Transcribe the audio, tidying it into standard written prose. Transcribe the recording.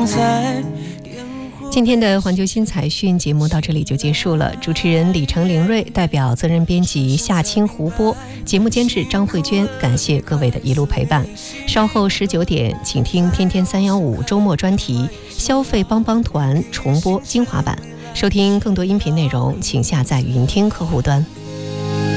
精彩。 今天的环球新财讯节目到这里就结束了，主持人李成凌睿代表责任编辑夏青、胡波，节目监制张慧娟，感谢各位的一路陪伴。稍后19点，请听天天315周末专题消费帮帮团重播精华版。收听更多音频内容，请下载云听客户端。